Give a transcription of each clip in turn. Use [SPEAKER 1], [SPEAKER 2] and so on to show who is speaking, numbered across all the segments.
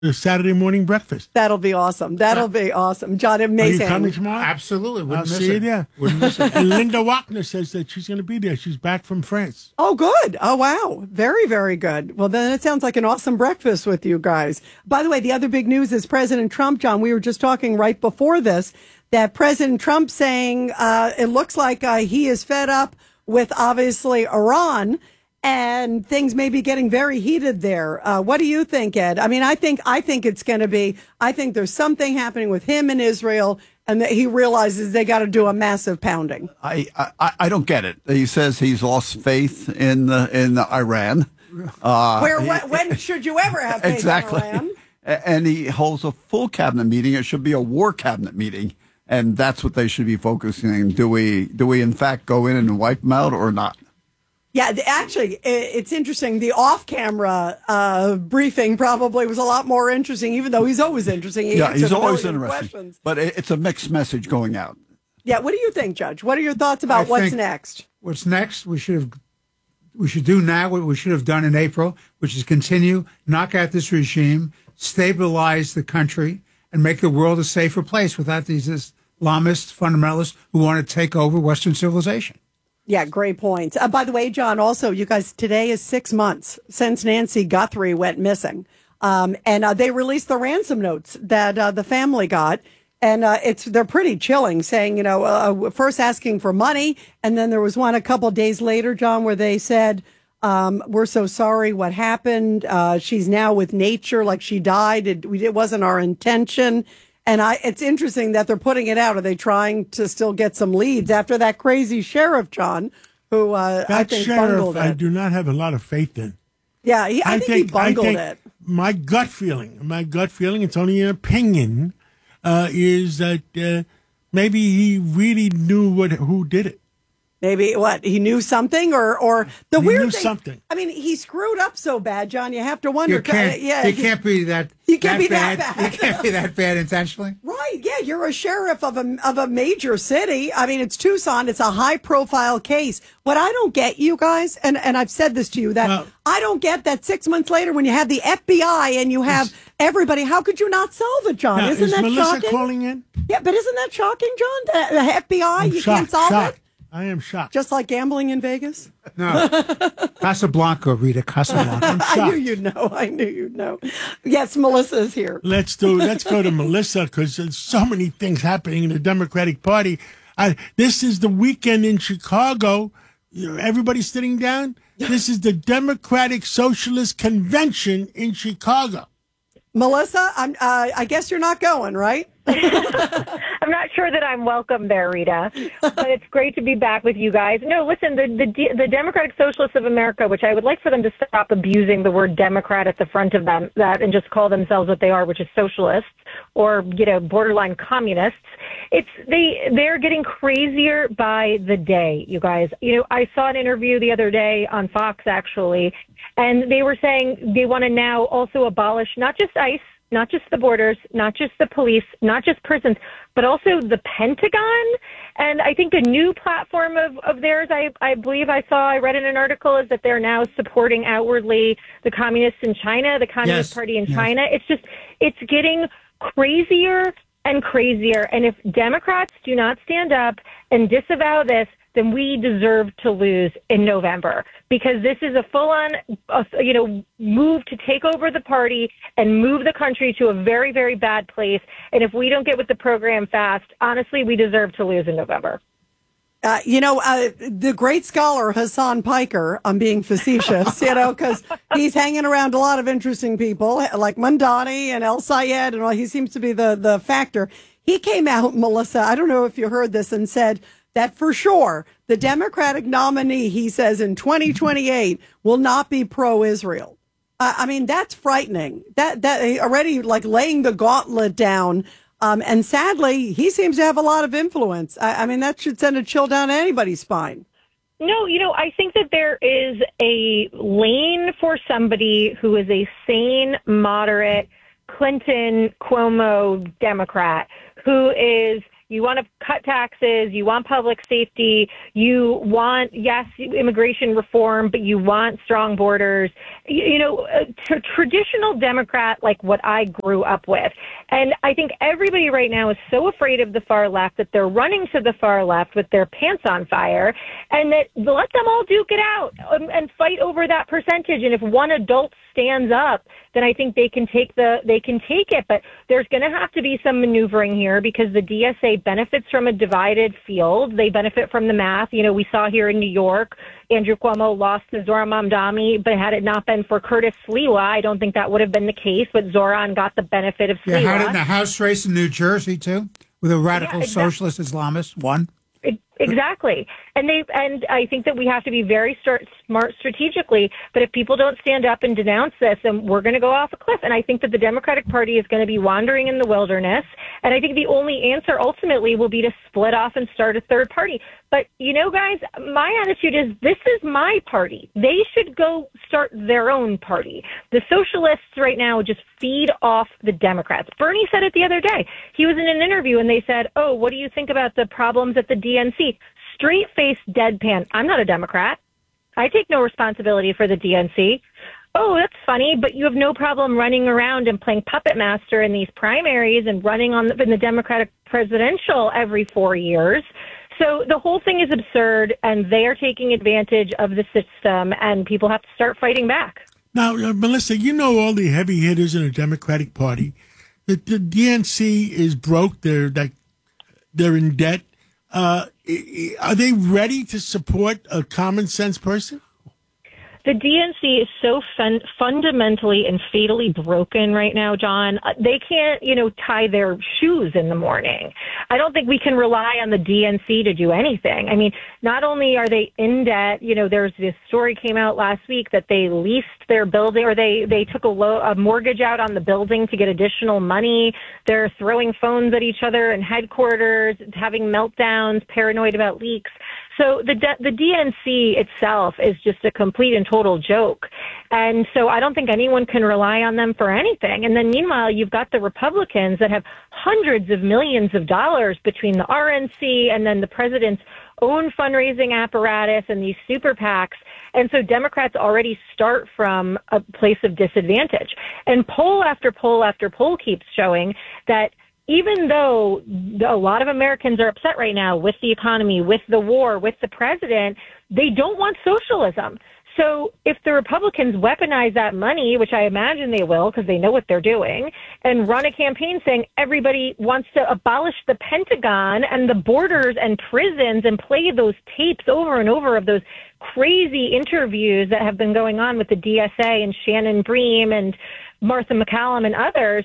[SPEAKER 1] the Saturday morning breakfast.
[SPEAKER 2] That'll be awesome. That'll be awesome. John, amazing.
[SPEAKER 1] Are you coming tomorrow?
[SPEAKER 3] Absolutely.
[SPEAKER 1] I'll see you there.
[SPEAKER 3] Wouldn't miss it.
[SPEAKER 1] And Linda Wagner says that she's going to be there. She's back from France.
[SPEAKER 2] Oh, good. Oh, wow. Very, very good. Well, then it sounds like an awesome breakfast with you guys. By the way, the other big news is President Trump, John, we were just talking right before this, that President Trump saying it looks like he is fed up with, obviously, Iran. And things may be getting very heated there. What do you think, Ed? I mean, I think it's going to be. I think there's something happening with him and Israel, and that he realizes they got to do a massive pounding.
[SPEAKER 4] I don't get it. He says he's lost faith in Iran.
[SPEAKER 2] When should you ever have faith
[SPEAKER 4] exactly.
[SPEAKER 2] in Iran?
[SPEAKER 4] And he holds a full cabinet meeting. It should be a war cabinet meeting, and that's what they should be focusing on. Do we in fact go in and wipe them out or not?
[SPEAKER 2] Yeah, actually, it's interesting. The off-camera briefing probably was a lot more interesting, even though he's always interesting.
[SPEAKER 4] He's always interesting.
[SPEAKER 2] Questions.
[SPEAKER 4] But it's a mixed message going out.
[SPEAKER 2] Yeah, what do you think, Judge? What are your thoughts about what's next?
[SPEAKER 3] What's next? We should do now what we should have done in April, which is continue, knock out this regime, stabilize the country, and make the world a safer place without these Islamist fundamentalists who want to take over Western civilization.
[SPEAKER 2] Yeah, great points. By the way, John, also, you guys, today is 6 months since Nancy Guthrie went missing. And they released the ransom notes that the family got. And they're pretty chilling, saying, first asking for money. And then there was one a couple of days later, John, where they said, we're so sorry what happened. She's now with nature, like she died. It wasn't our intention. And it's interesting that they're putting it out. Are they trying to still get some leads after that crazy sheriff, John, who I think bungled it?
[SPEAKER 1] I do not have a lot of faith in.
[SPEAKER 2] Yeah, I think he bungled it.
[SPEAKER 1] My gut feeling, it's only an opinion, is that maybe he really knew who did it.
[SPEAKER 2] Maybe he knew something or the
[SPEAKER 1] he
[SPEAKER 2] weird
[SPEAKER 1] knew
[SPEAKER 2] thing.
[SPEAKER 1] Something.
[SPEAKER 2] I mean, he screwed up so bad, John. You have to wonder.
[SPEAKER 3] He can't be that.
[SPEAKER 2] He can't be that bad.
[SPEAKER 3] He can't be that bad intentionally.
[SPEAKER 2] Right? Yeah, you're a sheriff of a major city. I mean, it's Tucson. It's a high profile case. What I don't get, you guys, and I've said this to you, that I don't get that 6 months later when you have the FBI and you have everybody. How could you not solve it, John? Isn't that
[SPEAKER 1] Melissa
[SPEAKER 2] shocking?
[SPEAKER 1] Calling in?
[SPEAKER 2] Yeah, but isn't that shocking, John? The FBI, can't solve it.
[SPEAKER 1] I am shocked.
[SPEAKER 2] Just like gambling in Vegas?
[SPEAKER 3] No. Casablanca, Rita, Casablanca.
[SPEAKER 1] I'm shocked.
[SPEAKER 2] I knew you'd know. Yes, Melissa's here.
[SPEAKER 1] Let's go to Melissa, because there's so many things happening in the Democratic Party. This is the weekend in Chicago. Everybody's sitting down. This is the Democratic Socialist Convention in Chicago.
[SPEAKER 2] Melissa, I guess you're not going, right?
[SPEAKER 5] I'm not sure that I'm welcome there, Rita, but it's great to be back with you guys. No, listen, the Democratic Socialists of America, which I would like for them to stop abusing the word Democrat at the front of that and just call themselves what they are, which is socialists or, borderline communists. They're getting crazier by the day, you guys. I saw an interview the other day on Fox, actually, and they were saying they want to now also abolish not just ICE, not just the borders, not just the police, not just prisons, but also the Pentagon. And I think a new platform of theirs, I believe I read in an article, is that they're now supporting outwardly the communists in China, the Communist Party in China. It's getting crazier and crazier. And if Democrats do not stand up and disavow this, then we deserve to lose in November, because this is a full-on, move to take over the party and move the country to a very, very bad place. And if we don't get with the program fast, honestly, we deserve to lose in November.
[SPEAKER 2] The great scholar Hassan Piker, I'm being facetious, because he's hanging around a lot of interesting people like Mandani and El Sayed, and he seems to be the factor. He came out, Melissa, I don't know if you heard this, and said that for sure the Democratic nominee, he says, in 2028 will not be pro-Israel. I mean, that's frightening. That already laying the gauntlet down. And sadly, he seems to have a lot of influence. I mean, that should send a chill down anybody's spine.
[SPEAKER 5] No, I think that there is a lane for somebody who is a sane, moderate, Clinton, Cuomo Democrat who is, You want to cut taxes. You want public safety. You want, yes, immigration reform, but you want strong borders. Traditional Democrat, like what I grew up with. And I think everybody right now is so afraid of the far left that they're running to the far left with their pants on fire, and that let them all duke it out and fight over that percentage. And if one adult stands up, then I think they can take it. But there's going to have to be some maneuvering here because the DSA benefits from a divided field. They benefit from the math. We saw here in New York, Andrew Cuomo lost to Zoran Mamdani, but had it not been for Curtis Sliwa, I don't think that would have been the case. But Zoran got the benefit of Sliwa.
[SPEAKER 3] Yeah, had it in the House race in New Jersey too, with a radical socialist Islamist won.
[SPEAKER 5] Exactly. And I think that we have to be very smart strategically, but if people don't stand up and denounce this, then we're going to go off a cliff. And I think that the Democratic Party is going to be wandering in the wilderness. And I think the only answer ultimately will be to split off and start a third party. But, guys, my attitude is this is my party. They should go start their own party. The socialists right now just feed off the Democrats. Bernie said it the other day. He was in an interview and they said, oh, what do you think about the problems at the DNC? Straight-faced deadpan. I'm not a Democrat. I take no responsibility for the DNC. Oh, that's funny, but you have no problem running around and playing puppet master in these primaries and running in the Democratic presidential every 4 years. So the whole thing is absurd, and they are taking advantage of the system, and people have to start fighting back.
[SPEAKER 1] Now, Melissa, all the heavy hitters in the Democratic Party. The DNC is broke. They're in debt. Are they ready to support a common sense person?
[SPEAKER 5] The DNC is so fundamentally and fatally broken right now, John. They can't, tie their shoes in the morning. I don't think we can rely on the DNC to do anything. I mean, not only are they in debt, there's this story came out last week that they leased their building, or they took a mortgage out on the building to get additional money. They're throwing phones at each other in headquarters, having meltdowns, paranoid about leaks. So the DNC itself is just a complete and total joke. And so I don't think anyone can rely on them for anything. And then meanwhile, you've got the Republicans that have hundreds of millions of dollars between the RNC and then the president's own fundraising apparatus and these super PACs. And so Democrats already start from a place of disadvantage. And poll after poll after poll keeps showing that even though a lot of Americans are upset right now with the economy, with the war, with the president, they don't want socialism. So if the Republicans weaponize that money, which I imagine they will because they know what they're doing, and run a campaign saying everybody wants to abolish the Pentagon and the borders and prisons and play those tapes over and over of those crazy interviews that have been going on with the DSA and Shannon Bream and Martha McCallum and others,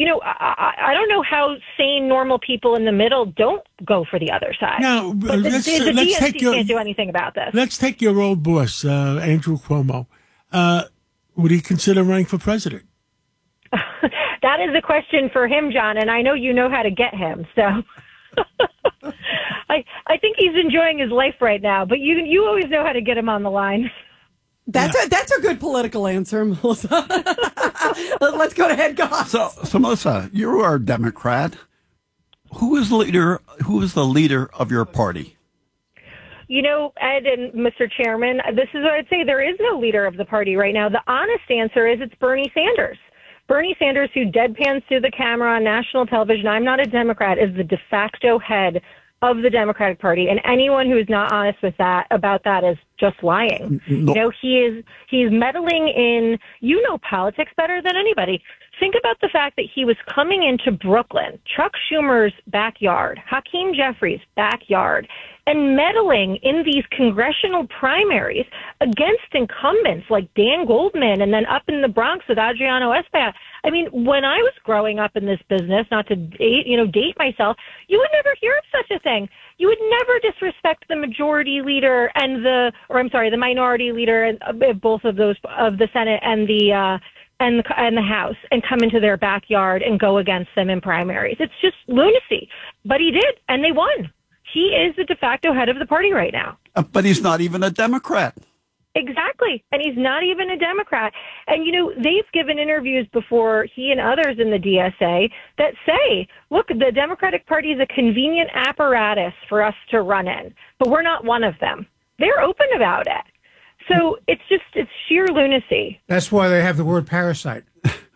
[SPEAKER 5] I don't know how sane, normal people in the middle don't go for the other side.
[SPEAKER 1] Now,
[SPEAKER 5] the DNC can't do anything about this.
[SPEAKER 1] Let's take your old boss, Andrew Cuomo. Would he consider running for president?
[SPEAKER 5] That is a question for him, John, and I know you know how to get him. So I think he's enjoying his life right now, but you always know how to get him on the line.
[SPEAKER 2] That's a good political answer, Melissa. Let's go ahead, Goss.
[SPEAKER 4] So Melissa, you are a Democrat. Who is the leader of your party?
[SPEAKER 5] Ed and Mr. Chairman, this is what I'd say. There is no leader of the party right now. The honest answer is it's Bernie Sanders. Bernie Sanders, who deadpans to the camera on national television, I'm not a Democrat, is the de facto head of the Democratic Party, and anyone who is not honest about that is just lying. No. He's meddling in, politics better than anybody. Think about the fact that he was coming into Brooklyn, Chuck Schumer's backyard, Hakeem Jeffries' backyard, and meddling in these congressional primaries against incumbents like Dan Goldman, and then up in the Bronx with Adriano Espaillat. I mean, when I was growing up in this business, not to date myself, you would never hear of such a thing. You would never disrespect the majority leader and the minority leader, both of those, of the Senate and the House, and come into their backyard and go against them in primaries. It's just lunacy. But he did, and they won. He is the de facto head of the party right now.
[SPEAKER 4] But he's not even a Democrat.
[SPEAKER 5] Exactly. And he's not even a Democrat. And, they've given interviews before, he and others in the DSA, that say, look, the Democratic Party is a convenient apparatus for us to run in, but we're not one of them. They're open about it. So it's sheer lunacy.
[SPEAKER 3] That's why they have the word parasite.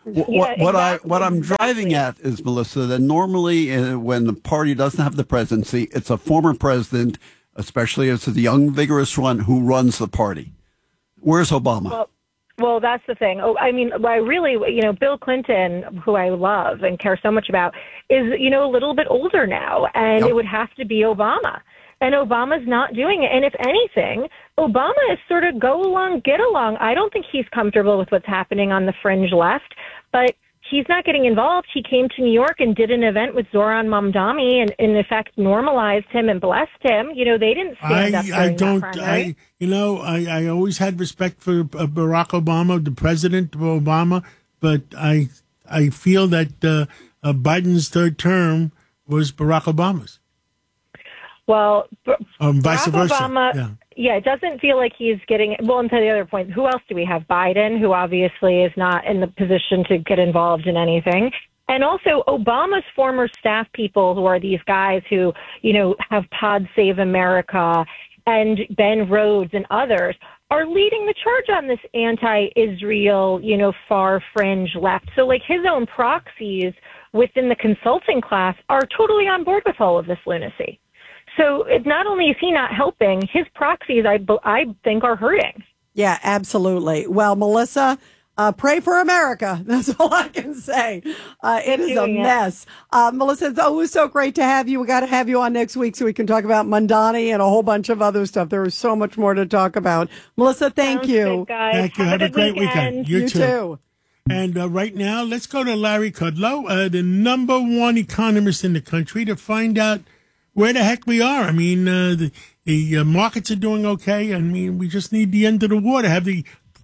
[SPEAKER 4] What I'm driving at is, Melissa, that normally when the party doesn't have the presidency, it's a former president, especially if it's a young, vigorous one, who runs the party. Where's Obama?
[SPEAKER 5] Well, that's the thing. I really, Bill Clinton, who I love and care so much about, is, a little bit older now, and It would have to be Obama. And Obama's not doing it. And if anything, Obama is sort of go along, get along. I don't think he's comfortable with what's happening on the fringe left, but he's not getting involved. He came to New York and did an event with Zoran Mamdani and in effect normalized him and blessed him. They didn't stand up during that primary.
[SPEAKER 1] I always had respect for Barack Obama, the president of Obama, but I feel that Biden's third term was Barack Obama's.
[SPEAKER 5] Well,
[SPEAKER 1] vice versa.
[SPEAKER 5] Obama, it doesn't feel like he's getting. Well, and to the other point, who else do we have? Biden, who obviously is not in the position to get involved in anything. And also Obama's former staff people, who are these guys who, have Pod Save America and Ben Rhodes and others, are leading the charge on this anti-Israel, far fringe left. So like his own proxies within the consulting class are totally on board with all of this lunacy. So not only is he not helping, his proxies, I think, are hurting.
[SPEAKER 2] Yeah, absolutely. Well, Melissa, pray for America. That's all I can say. It is a mess. Melissa, it's always so great to have you. We got to have you on next week so we can talk about Mamdani and a whole bunch of other stuff. There is so much more to talk about. Melissa, thank
[SPEAKER 5] Sounds
[SPEAKER 2] you.
[SPEAKER 5] Good, guys.
[SPEAKER 1] Thank you. Have a great weekend.
[SPEAKER 2] You too.
[SPEAKER 1] And right now, let's go to Larry Kudlow, the number one economist in the country, to find out where the heck we are. I mean, the markets are doing okay. I mean, we just need the end of the war to have the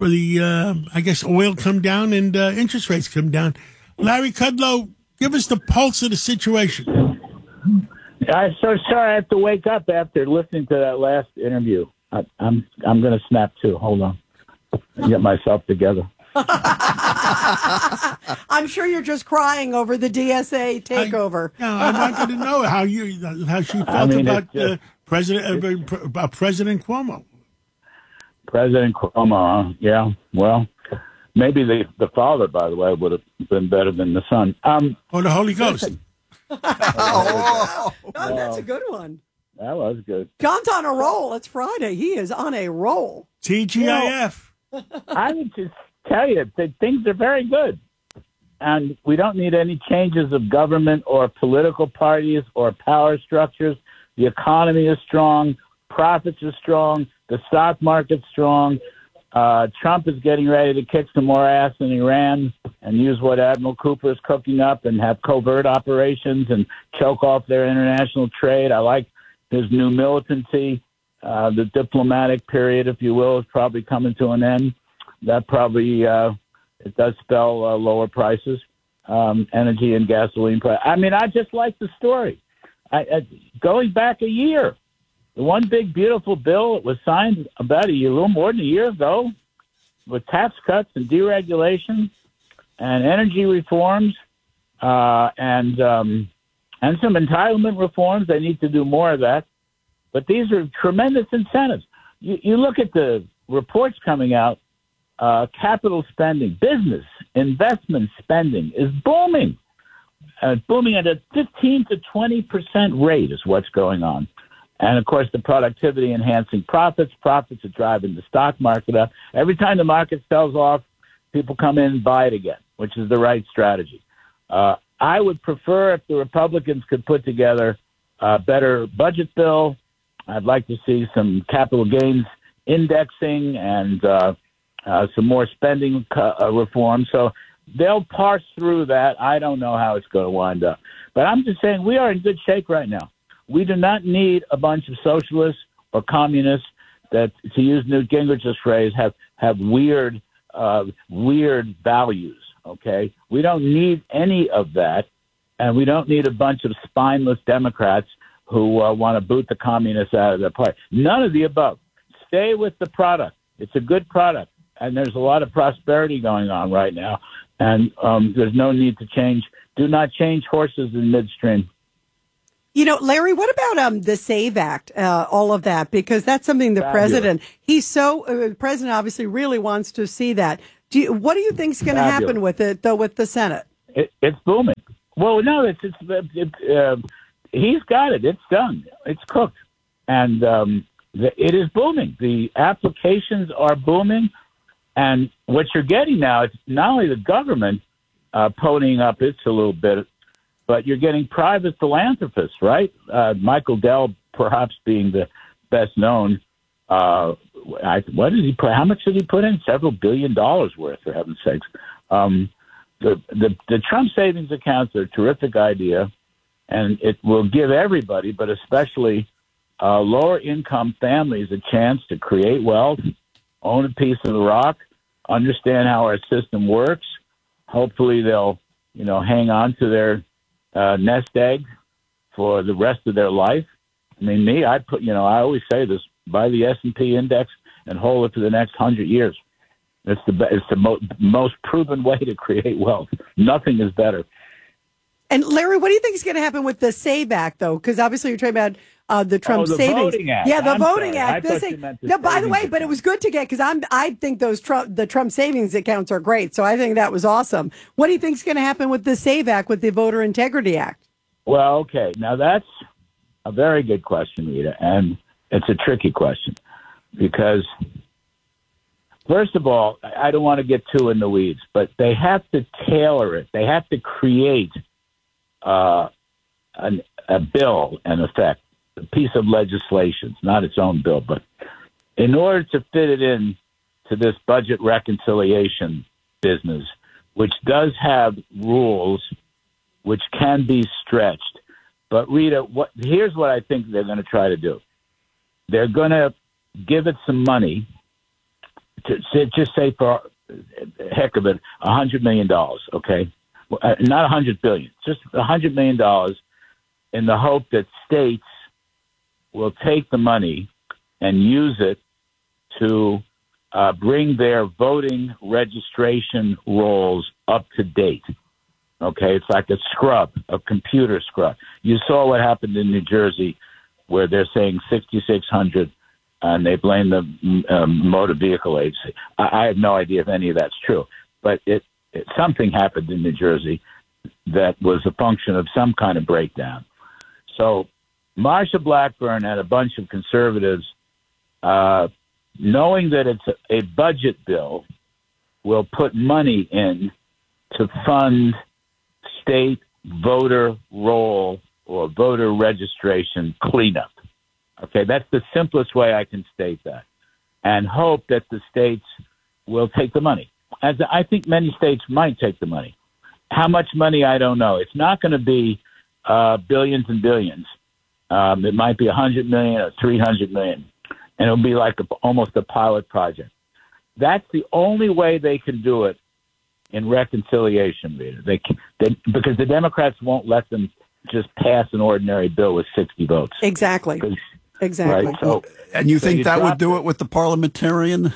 [SPEAKER 1] oil come down and interest rates come down. Larry Kudlow, give us the pulse of the situation.
[SPEAKER 6] I'm so sorry I have to wake up after listening to that last interview. I'm going to snap too. Hold on. Get myself together.
[SPEAKER 2] I'm sure you're just crying over the DSA takeover.
[SPEAKER 1] I wanted to know how she felt about President Cuomo.
[SPEAKER 6] President Cuomo, huh? Yeah. Well, maybe the father, by the way, would have been better than the son.
[SPEAKER 1] Or the Holy Ghost.
[SPEAKER 2] That's a good one.
[SPEAKER 6] That was good.
[SPEAKER 2] John's on a roll. It's Friday. He is on a roll.
[SPEAKER 1] TGIF.
[SPEAKER 6] I would just tell you that things are very good. And we don't need any changes of government or political parties or power structures. The economy is strong. Profits are strong. The stock market's strong. Trump is getting ready to kick some more ass in Iran and use what Admiral Cooper is cooking up and have covert operations and choke off their international trade. I like his new militancy. The diplomatic period, if you will, is probably coming to an end. That probably it does spell lower prices, energy and gasoline price. I mean, I just like the story. Going back a year, the one big beautiful bill that was signed about a little more than a year ago, with tax cuts and deregulation and energy reforms and some entitlement reforms. They need to do more of that. But these are tremendous incentives. You look at the reports coming out, capital spending, business, investment spending is booming. Booming at a 15 to 20% rate is what's going on. And, of course, the productivity enhancing profits are driving the stock market up. Every time the market sells off, people come in and buy it again, which is the right strategy. I would prefer if the Republicans could put together a better budget bill. I'd like to see some capital gains indexing and some more spending reform. So they'll parse through that. I don't know how it's going to wind up. But I'm just saying we are in good shape right now. We do not need a bunch of socialists or communists that, to use Newt Gingrich's phrase, have weird values, okay? We don't need any of that, and we don't need a bunch of spineless Democrats who want to boot the communists out of their party. None of the above. Stay with the product. It's a good product, and there's a lot of prosperity going on right now. And there's no need to change. Do not change horses in midstream.
[SPEAKER 2] You know, Larry, what about the SAVE Act, all of that? Because that's something the president, the president obviously really wants to see that. What do you think is going to happen with it, though, with the Senate?
[SPEAKER 6] It's booming. Well, no, he's got it. It's done. It's cooked. And it is booming. The applications are booming. And what you're getting now, it's not only the government ponying up its a little bit, but you're getting private philanthropists, right? Michael Dell, perhaps being the best known. What did he put? How much did he put in? Several $1 billion worth, for heaven's sakes. The Trump savings accounts are a terrific idea, and it will give everybody, but especially lower income families, a chance to create wealth, own a piece of the rock, understand how our system works. Hopefully they'll, hang on to their nest egg for the rest of their life. I mean, I always say this: buy the S&P index and hold it for the next 100 years. It's the most proven way to create wealth. Nothing is better.
[SPEAKER 2] And Larry, what do you think is going to happen with the SAVE Act, though? Because obviously you're talking about the Trump savings.
[SPEAKER 6] Voting Act.
[SPEAKER 2] Yeah, the
[SPEAKER 6] I'm
[SPEAKER 2] voting
[SPEAKER 6] sorry.
[SPEAKER 2] Act.
[SPEAKER 6] By the way,
[SPEAKER 2] but it was good to get, because I think the Trump savings accounts are great. So I think that was awesome. What do you think is going to happen with the SAVE Act, with the Voter Integrity Act?
[SPEAKER 6] Well, okay. Now that's a very good question, Rita, and it's a tricky question because, first of all, I don't want to get too in the weeds, but they have to tailor it. They have to create a bill, in effect, a piece of legislation. It's not its own bill, but in order to fit it in to this budget reconciliation business, which does have rules which can be stretched. But Rita, here's what I think they're going to try to do. They're going to give it some money to just say, for heck of it, $100 million, okay? Not $100 billion, just $100 million, in the hope that states will take the money and use it to bring their voting registration rolls up to date. Okay, it's like a computer scrub. You saw what happened in New Jersey, where they're saying 6,600, and they blame the motor vehicle agency. I have no idea if any of that's true, but something happened in New Jersey that was a function of some kind of breakdown. So Marsha Blackburn and a bunch of conservatives, knowing that it's a budget bill, will put money in to fund state voter roll or voter registration cleanup. Okay, that's the simplest way I can state that, and hope that the states will take the money. As I think many states might take the money. How much money, I don't know. It's not going to be billions and billions. It might be 100 million or 300 million, and it'll be like almost a pilot project. That's the only way they can do it in reconciliation, Rita. Because the Democrats won't let them just pass an ordinary bill with 60 votes.
[SPEAKER 2] Exactly. Exactly.
[SPEAKER 6] Right? So,
[SPEAKER 4] and you think that would do it with the parliamentarian?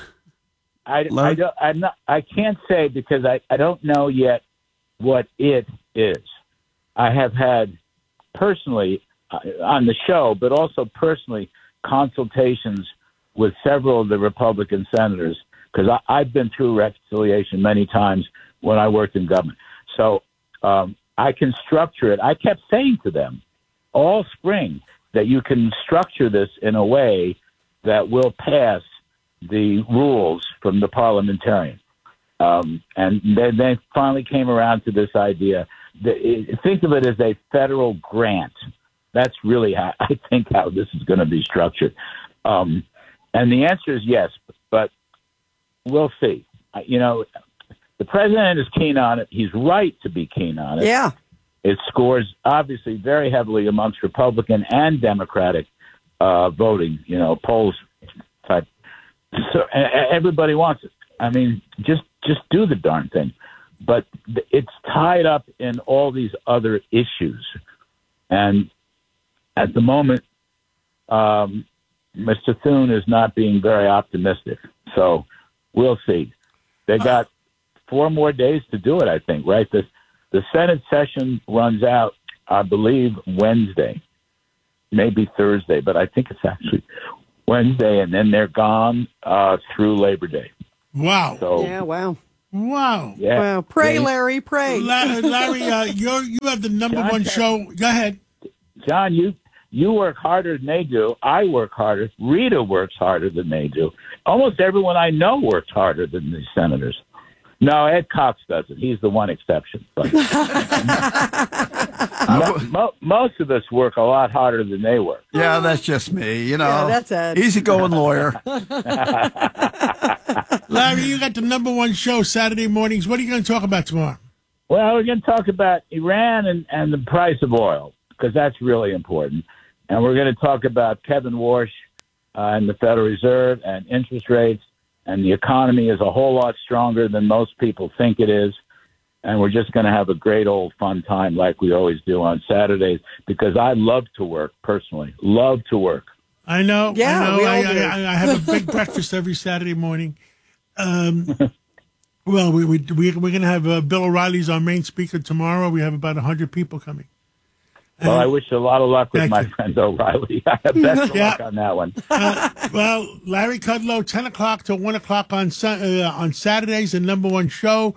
[SPEAKER 6] I can't say, because I don't know yet what it is. I have had personally on the show, but also personally, consultations with several of the Republican senators, because I've been through reconciliation many times when I worked in government. So I can structure it. I kept saying to them all spring that you can structure this in a way that will pass the rules from the parliamentarian. And then they finally came around to this idea. Think of it as a federal grant. That's really how I think how this is going to be structured. And the answer is yes, but we'll see. The president is keen on it. He's right to be keen on it.
[SPEAKER 2] Yeah.
[SPEAKER 6] It scores obviously very heavily amongst Republican and Democratic voting, polls type. So everybody wants it. I mean, just do the darn thing. But it's tied up in all these other issues. And at the moment, Mr. Thune is not being very optimistic. So we'll see. They got 4 more days to do it, I think, right? The Senate session runs out, I believe, Wednesday, maybe Thursday, but I think it's actually Wednesday, and then they're gone through Labor Day.
[SPEAKER 1] Wow.
[SPEAKER 6] So,
[SPEAKER 2] Yeah, wow.
[SPEAKER 1] Wow.
[SPEAKER 6] yeah.
[SPEAKER 2] Wow. Pray, Larry, pray.
[SPEAKER 1] Larry, you have the number one show. Go ahead.
[SPEAKER 6] John, you work harder than they do. I work harder. Rita works harder than they do. Almost everyone I know works harder than these senators. No, Ed Cox doesn't. He's the one exception. But most of us work a lot harder than they work.
[SPEAKER 4] Yeah, that's just me. You know,
[SPEAKER 2] Yeah, that's Ed.
[SPEAKER 4] Easygoing lawyer.
[SPEAKER 1] Larry, you got the number one show Saturday mornings. What are you going to talk about tomorrow?
[SPEAKER 6] Well, we're going to talk about Iran and the price of oil, because that's really important. And we're going to talk about Kevin Warsh and the Federal Reserve and interest rates. And the economy is a whole lot stronger than most people think it is. And we're just going to have a great old fun time like we always do on Saturdays, because I love to work, personally. Love to work.
[SPEAKER 1] I know.
[SPEAKER 2] Yeah,
[SPEAKER 1] I know.
[SPEAKER 2] we all do.
[SPEAKER 1] I have a big breakfast every Saturday morning. Well, we're going to have Bill O'Reilly's our main speaker tomorrow. We have about 100 people coming.
[SPEAKER 6] Well, I wish you a lot of luck with
[SPEAKER 1] Thank
[SPEAKER 6] my
[SPEAKER 1] you.
[SPEAKER 6] friend O'Reilly. Best of
[SPEAKER 1] Yeah.
[SPEAKER 6] luck on that one.
[SPEAKER 1] Well, Larry Kudlow, 10 o'clock to 1 o'clock on Saturdays, the number one show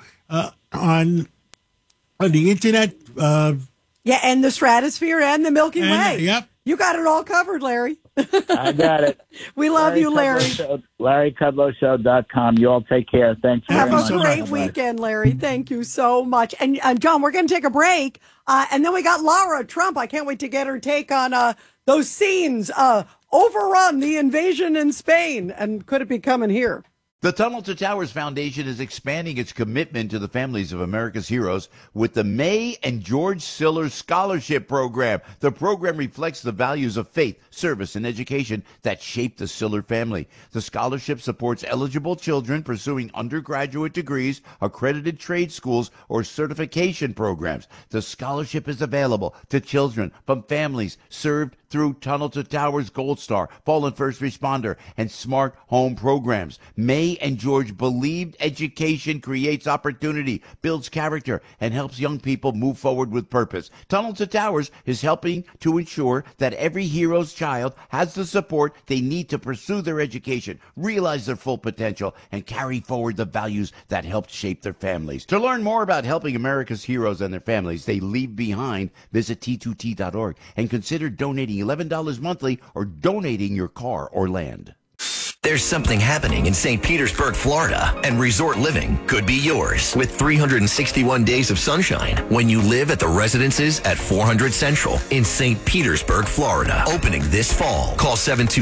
[SPEAKER 1] on the internet.
[SPEAKER 2] Yeah, and the stratosphere and the Milky Way.
[SPEAKER 1] Yep.
[SPEAKER 2] You got it all covered, Larry.
[SPEAKER 6] I got it.
[SPEAKER 2] We love you, Larry.
[SPEAKER 6] LarryKudlowShow.com. You all take care. Thanks very
[SPEAKER 2] Have
[SPEAKER 6] much.
[SPEAKER 2] a great weekend, Larry. Thank you so much. And John, we're going to take a break. And then we got Laura Trump. I can't wait to get her take on those scenes. Overrun, the invasion in Spain. And could it be coming here?
[SPEAKER 7] The Tunnel to Towers Foundation is expanding its commitment to the families of America's heroes with the May and George Siller Scholarship Program. The program reflects the values of faith, service, and education that shaped the Siller family. The scholarship supports eligible children pursuing undergraduate degrees, accredited trade schools, or certification programs. The scholarship is available to children from families served through Tunnel to Towers Gold Star, Fallen First Responder, and Smart Home programs. May and George believed education creates opportunity, builds character, and helps young people move forward with purpose. Tunnel to Towers is helping to ensure that every hero's child has the support they need to pursue their education, realize their full potential, and carry forward the values that helped shape their families. To learn more about helping America's heroes and their families they leave behind, visit T2T.org and consider donating $11 monthly or donating your car or land.
[SPEAKER 8] There's something happening in St. Petersburg, Florida, and resort living could be yours with 361 days of sunshine when you live at the residences at 400 Central in St. Petersburg, Florida. Opening this fall. Call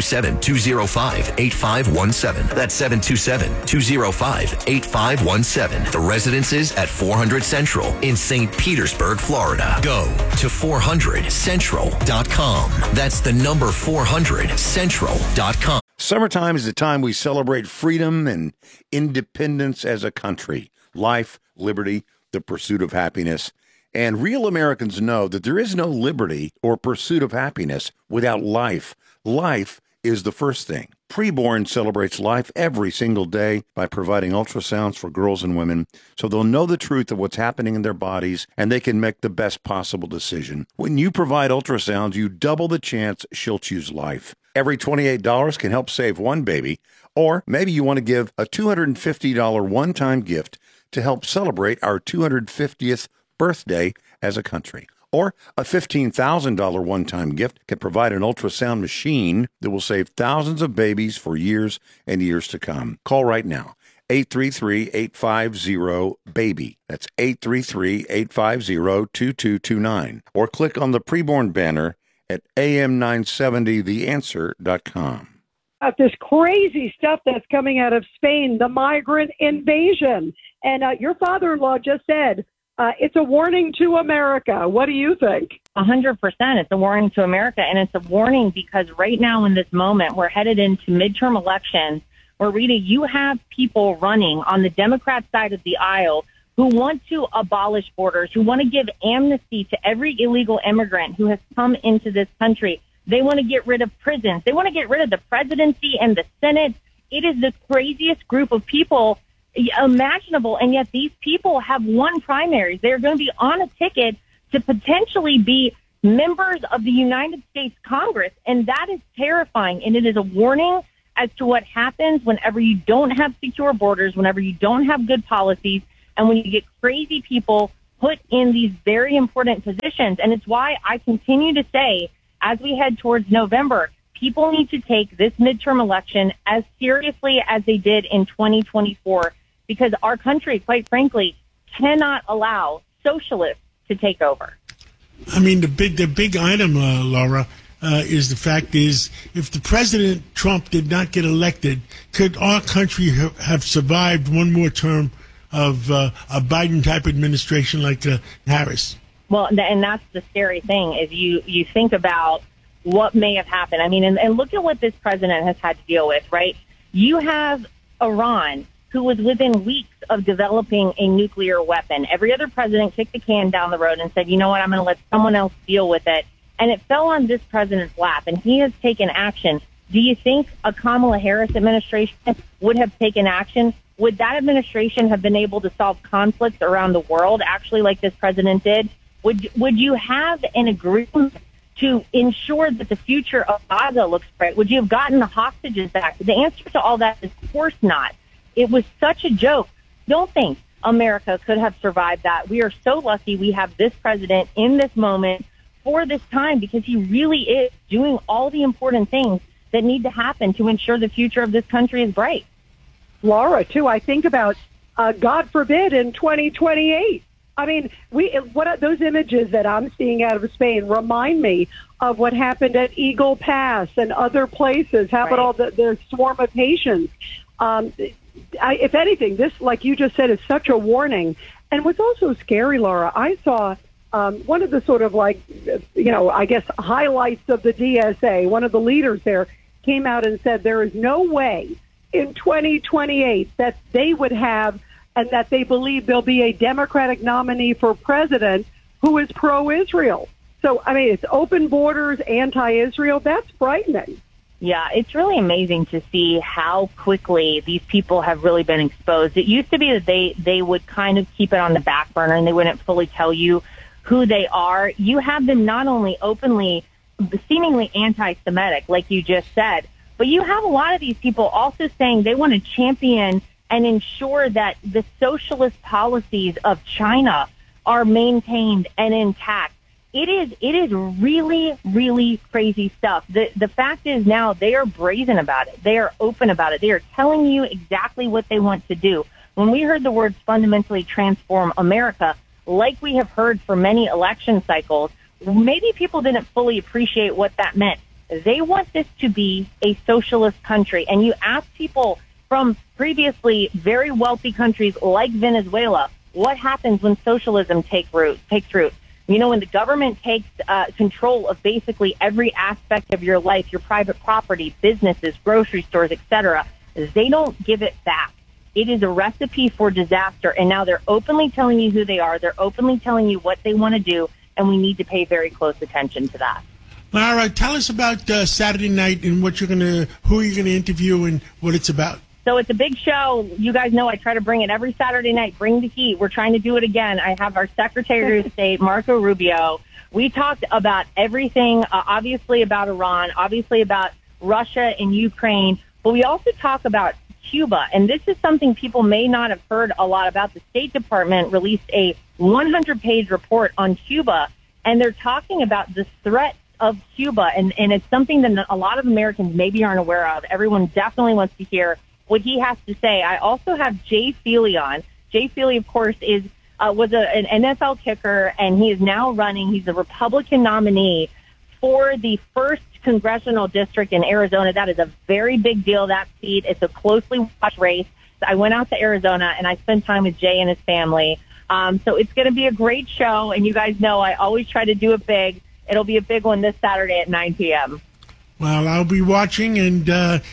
[SPEAKER 8] 727-205-8517. That's 727-205-8517. The residences at 400 Central in St. Petersburg, Florida. Go to 400central.com. That's the number 400central.com.
[SPEAKER 9] Summertime is the time we celebrate freedom and independence as a country, life, liberty, the pursuit of happiness. And real Americans know that there is no liberty or pursuit of happiness without life. Life is the first thing. Preborn celebrates life every single day by providing ultrasounds for girls and women so they'll know the truth of what's happening in their bodies and they can make the best possible decision. When you provide ultrasounds, you double the chance she'll choose life. Every $28 can help save one baby, or maybe you want to give a $250 one-time gift to help celebrate our 250th birthday as a country. Or a $15,000 one-time gift can provide an ultrasound machine that will save thousands of babies for years and years to come. Call right now. 833-850-BABY. That's 833-850-2229. Or click on the preborn banner at am970theanswer.com.
[SPEAKER 2] This crazy stuff that's coming out of Spain, the migrant invasion. And your father-in-law just said, it's a warning to America. What do you think?
[SPEAKER 10] 100%. It's a warning to America. And it's a warning because right now in this moment, we're headed into midterm elections where, Rita, you have people running on the Democrat side of the aisle who want to abolish borders, who want to give amnesty to every illegal immigrant who has come into this country. They want to get rid of prisons. They want to get rid of the presidency and the Senate. It is the craziest group of people imaginable, and yet these people have won primaries. They're going to be on a ticket to potentially be members of the United States Congress, and that is terrifying, and it is a warning as to what happens whenever you don't have secure borders, whenever you don't have good policies, and when you get crazy people put in these very important positions. And it's why I continue to say, as we head towards November, people need to take this midterm election as seriously as they did in 2024, because our country, quite frankly, cannot allow socialists to take over.
[SPEAKER 1] I mean, the big item, Laura, is the fact is, if the President Trump did not get elected, could our country have survived one more term of a Biden-type administration like Harris?
[SPEAKER 10] Well, and that's the scary thing, is you think about what may have happened. I mean, and look at what this president has had to deal with, right? You have Iran, who was within weeks of developing a nuclear weapon. Every other president kicked the can down the road and said, you know what, I'm going to let someone else deal with it. And it fell on this president's lap, and he has taken action. Do you think a Kamala Harris administration would have taken action? Would that administration have been able to solve conflicts around the world, actually, like this president did? Would you have an agreement to ensure that the future of Gaza looks bright? Would you have gotten the hostages back? The answer to all that is, of course not. It was such a joke. Don't think America could have survived that. We are so lucky we have this president in this moment for this time, because he really is doing all the important things that need to happen to ensure the future of this country is bright.
[SPEAKER 2] Laura, too, I think about, God forbid, in 2028. I mean, those images that I'm seeing out of Spain remind me of what happened at Eagle Pass and other places. How about all the swarm of patients? If anything, this, like you just said, is such a warning. And what's also scary, Laura, I saw one of the sort of I guess highlights of the DSA, one of the leaders there came out and said there is no way in 2028 that they would have, and that they believe there'll be a Democratic nominee for president who is pro-Israel. So, I mean, it's open borders, anti-Israel. That's frightening.
[SPEAKER 10] Yeah, it's really amazing to see how quickly these people have really been exposed. It used to be that they would kind of keep it on the back burner and they wouldn't fully tell you who they are. You have them not only openly, seemingly anti-Semitic, like you just said, but you have a lot of these people also saying they want to champion and ensure that the socialist policies of China are maintained and intact. It is really, really crazy stuff. The fact is now they are brazen about it. They are open about it. They are telling you exactly what they want to do. When we heard the words fundamentally transform America, like we have heard for many election cycles, maybe people didn't fully appreciate what that meant. They want this to be a socialist country. And you ask people from previously very wealthy countries like Venezuela, what happens when socialism takes root? You know, when the government takes control of basically every aspect of your life, your private property, businesses, grocery stores, etc., they don't give it back. It is a recipe for disaster. And now they're openly telling you who they are. They're openly telling you what they want to do. And we need to pay very close attention to that.
[SPEAKER 1] Laura, tell us about Saturday night and who you're going to interview and what it's about.
[SPEAKER 10] So it's a big show. You guys know I try to bring it every Saturday night. Bring the heat. We're trying to do it again. I have our Secretary of State, Marco Rubio. We talked about everything, obviously about Iran, obviously about Russia and Ukraine, but we also talk about Cuba. And this is something people may not have heard a lot about. The State Department released a 100-page report on Cuba, and they're talking about the threat of Cuba. And it's something that a lot of Americans maybe aren't aware of. Everyone definitely wants to hear what he has to say. I also have Jay Feely on. Jay Feely, of course, was an NFL kicker, and he is now running. He's a Republican nominee for the 1st congressional district in Arizona. That is a very big deal, that seat. It's a closely watched race. I went out to Arizona, and I spent time with Jay and his family. So it's going to be a great show, and you guys know I always try to do it big. It'll be a big one this Saturday at 9 p.m.
[SPEAKER 1] Well, I'll be watching, and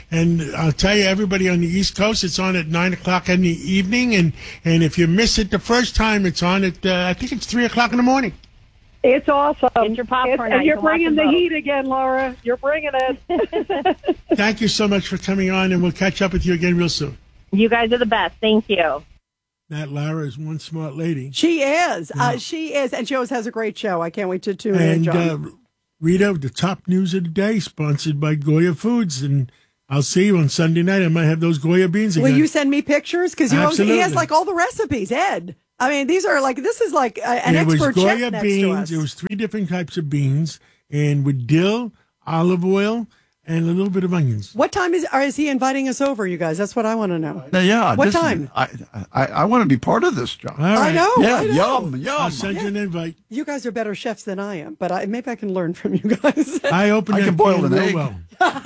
[SPEAKER 1] I'll tell you, everybody on the East Coast, it's on at 9 o'clock in the evening, and if you miss it the first time, it's on at, I think it's 3 o'clock in the morning.
[SPEAKER 2] It's awesome.
[SPEAKER 10] Get your popcorn out.
[SPEAKER 2] And you're bringing the heat again, Laura. You're bringing it.
[SPEAKER 1] Thank you so much for coming on, and we'll catch up with you again real soon.
[SPEAKER 10] You guys are the best. Thank you.
[SPEAKER 1] That Lara is one smart lady.
[SPEAKER 2] She is. She is. And she always has a great show. I can't wait to tune in,
[SPEAKER 1] And
[SPEAKER 2] John.
[SPEAKER 1] Rita, the top news of the day, sponsored by Goya Foods. And I'll see you on Sunday night. I might have those Goya beans again.
[SPEAKER 2] Will you send me pictures? Because he
[SPEAKER 1] Absolutely.
[SPEAKER 2] has like all the recipes, Ed. I mean, this is like an expert chef
[SPEAKER 1] Goya
[SPEAKER 2] next
[SPEAKER 1] beans.
[SPEAKER 2] to us.
[SPEAKER 1] It was 3 different types of beans, and with dill, olive oil, and a little bit of onions.
[SPEAKER 2] What time is he inviting us over, you guys? That's what I want to know.
[SPEAKER 4] Yeah.
[SPEAKER 2] What time?
[SPEAKER 4] I want to be part of this, John.
[SPEAKER 1] All right.
[SPEAKER 2] I know.
[SPEAKER 4] Yeah,
[SPEAKER 2] I know.
[SPEAKER 4] yum.
[SPEAKER 1] I'll send you an invite.
[SPEAKER 2] You guys are better chefs than I am, but maybe I can learn from you guys.
[SPEAKER 1] I
[SPEAKER 4] can boil an egg.
[SPEAKER 1] Well.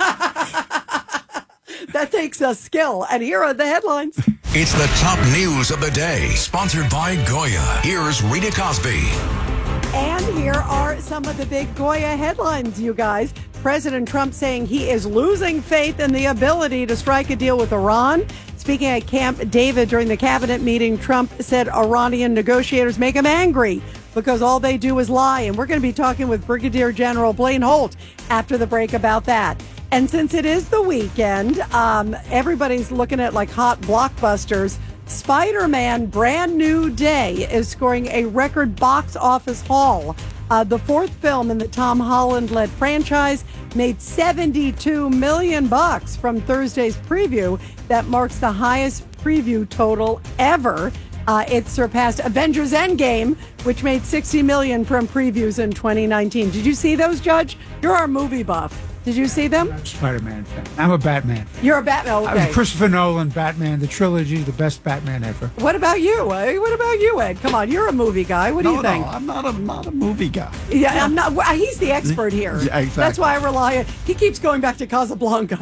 [SPEAKER 2] That takes a skill. And here are the headlines.
[SPEAKER 11] It's the top news of the day, sponsored by Goya. Here's Rita Cosby.
[SPEAKER 2] And here are some of the big Goya headlines, you guys. President Trump saying he is losing faith in the ability to strike a deal with Iran. Speaking at Camp David during the cabinet meeting, Trump said Iranian negotiators make him angry because all they do is lie. And we're going to be talking with Brigadier General Blaine Holt after the break about that. And since it is the weekend, everybody's looking at like hot blockbusters. Spider-Man Brand New Day is scoring a record box office haul. The 4th film in the Tom Holland-led franchise made $72 million from Thursday's preview. That marks the highest preview total ever. It surpassed Avengers Endgame, which made $60 million from previews in 2019. Did you see those, Judge? You're our movie buff. Did you see them?
[SPEAKER 3] I'm a Spider-Man fan. I'm a Batman fan.
[SPEAKER 2] You're a Batman. Okay.
[SPEAKER 3] Christopher Nolan, Batman, the trilogy, the best Batman ever.
[SPEAKER 2] What about you? What about you, Ed? Come on, you're a movie guy. What do you think?
[SPEAKER 4] No, I'm not a movie guy.
[SPEAKER 2] Yeah, I'm not. He's the expert here.
[SPEAKER 4] Yeah, exactly.
[SPEAKER 2] That's why I rely on. He keeps going back to Casablanca.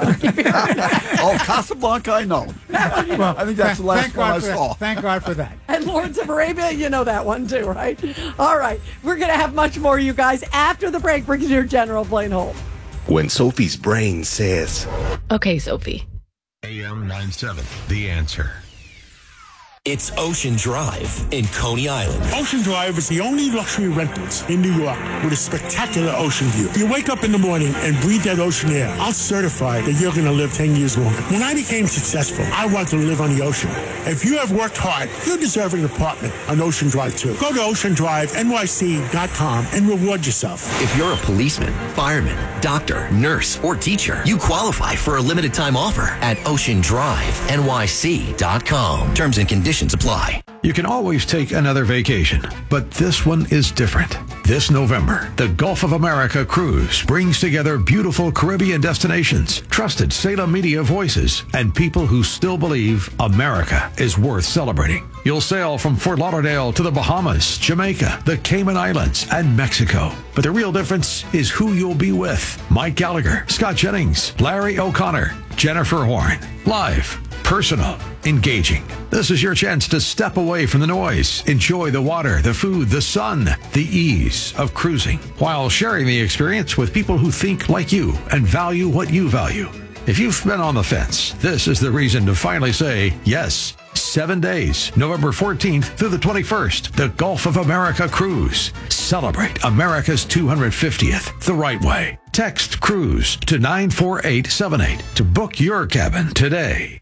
[SPEAKER 4] Oh, Casablanca, I know.
[SPEAKER 3] Well,
[SPEAKER 4] I think that's the last one I saw.
[SPEAKER 3] Thank God for that.
[SPEAKER 2] And Lawrence of Arabia, you know that one too, right? All right, we're going to have much more, you guys, after the break. Brigadier General Blaine Holt.
[SPEAKER 11] When Sophie's brain says,
[SPEAKER 12] Okay, Sophie.
[SPEAKER 11] AM 97, The Answer.
[SPEAKER 8] It's Ocean Drive in Coney Island.
[SPEAKER 1] Ocean Drive is the only luxury rentals in New York with a spectacular ocean view. You wake up in the morning and breathe that ocean air. I'll certify that you're going to live 10 years longer. When I became successful, I wanted to live on the ocean. If you have worked hard, you deserve an apartment on Ocean Drive too. Go to oceandrivenyc.com and reward yourself.
[SPEAKER 8] If you're a policeman, fireman, doctor, nurse, or teacher, you qualify for a limited time offer at oceandrivenyc.com. Terms and conditions apply.
[SPEAKER 13] You can always take another vacation, but this one is different. This November, the Gulf of America Cruise brings together beautiful Caribbean destinations, trusted Salem media voices, and people who still believe America is worth celebrating. You'll sail from Fort Lauderdale to the Bahamas, Jamaica, the Cayman Islands, and Mexico. But the real difference is who you'll be with. Mike Gallagher, Scott Jennings, Larry O'Connor, Jennifer Horn. Live, personal, engaging. This is your chance to step away from the noise, enjoy the water, the food, the sun, the ease of cruising, while sharing the experience with people who think like you and value what you value. If you've been on the fence, this is the reason to finally say yes. 7 days, November 14th through the 21st, the Gulf of America Cruise. Celebrate America's 250th the right way. Text CRUISE to 94878 to book your cabin today.